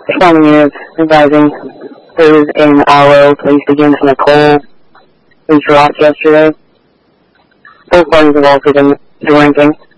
20 units advising those in RO, please begin from the coal. We dropped yesterday. Both parties have also been drinking.